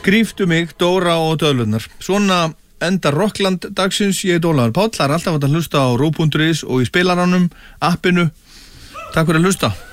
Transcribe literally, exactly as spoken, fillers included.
Gríptu mig, Dóra og Döðlurnar. Svona enda Rockland dagsins. Ég heit Ólafur Páll. Það er alltaf hægt að hlusta á rú punktur is og í spilaranum, appinu. Takk fyrir að hlusta.